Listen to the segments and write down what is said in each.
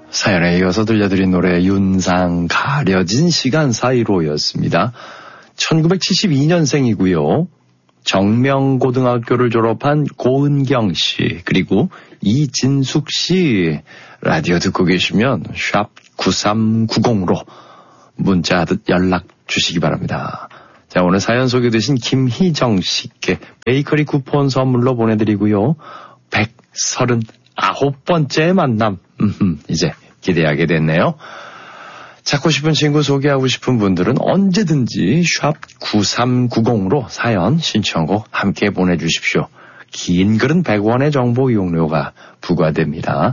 사연에 이어서 들려드린 노래 윤상 가려진 시간 사이로였습니다. 1972년생이고요. 정명고등학교를 졸업한 고은경 씨 그리고 이진숙 씨 라디오 듣고 계시면 샵 9390으로 문자 연락 주시기 바랍니다. 자, 오늘 사연 소개되신 김희정 씨께 베이커리 쿠폰 선물로 보내드리고요. 139번째 만남 이제 기대하게 됐네요. 찾고 싶은 친구 소개하고 싶은 분들은 언제든지 샵 9390으로 사연 신청곡 함께 보내주십시오. 긴 글은 100원의 정보 이용료가 부과됩니다.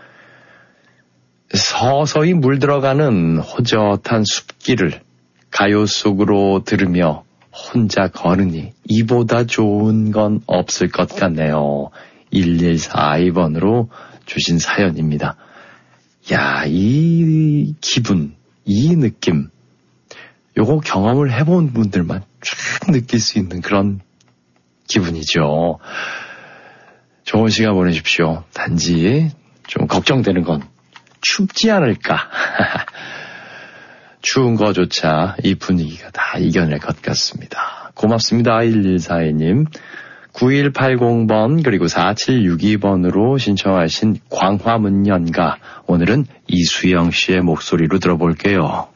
서서히 물들어가는 호젓한 숲길을 가요 속으로 들으며 혼자 걸으니 이보다 좋은 건 없을 것 같네요. 1142번으로 주신 사연입니다. 야, 이 기분, 이 느낌, 요거 경험을 해본 분들만 쫙 느낄 수 있는 그런 기분이죠. 좋은 시간 보내십시오. 단지 좀 걱정되는 건 춥지 않을까. 추운 거조차 이 분위기가 다 이겨낼 것 같습니다. 고맙습니다. 1142님. 9180번 그리고 4762번으로 신청하신 광화문연가 오늘은 이수영 씨의 목소리로 들어볼게요.